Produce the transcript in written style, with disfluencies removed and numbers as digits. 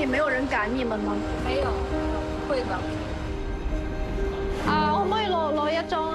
也沒有人趕你們嗎？ 沒有，不會的。 可唔可以攞一張